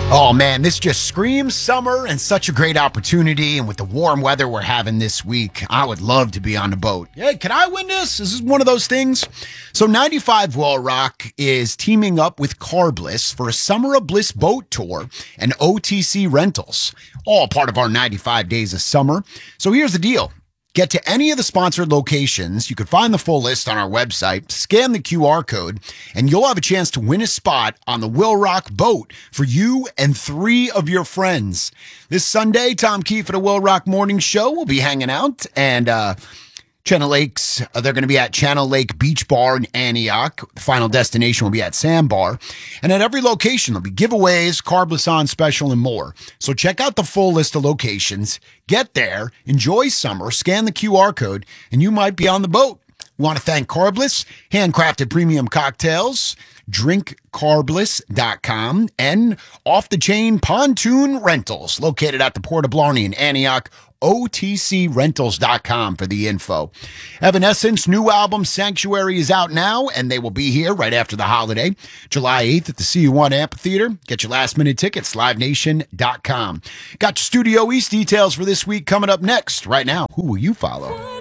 Oh man, this just screams summer and such a great opportunity. And with the warm weather we're having this week, I would love to be on the boat. Hey, can I win this? Is this one of those things? So 95 Well Rock is teaming up with Carbliss for a Summer of Bliss boat tour and OTC rentals, all part of our 95 Days of Summer. So here's the deal. Get to any of the sponsored locations. You can find the full list on our website, scan the QR code, and you'll have a chance to win a spot on the Will Rock boat for you and 3 of your friends. This Sunday, Tom Keefe at the Will Rock Morning Show will be hanging out, and Channel Lakes, they're going to be at Channel Lake Beach Bar in Antioch. The final destination will be at Sandbar. And at every location, there'll be giveaways, Carbliss on special, and more. So check out the full list of locations. Get there, enjoy summer, scan the QR code, and you might be on the boat. We want to thank Carbliss, handcrafted premium cocktails, drinkcarbliss.com, and Off the Chain Pontoon Rentals, located at the Port of Blarney in Antioch, OTCRentals.com for the info. Evanescence new album Sanctuary is out now, and they will be here right after the holiday, July 8th at the CU1 Amphitheater. Get your last-minute tickets, livenation.com. Got your Studio East details for this week coming up next. Right now, who will you follow?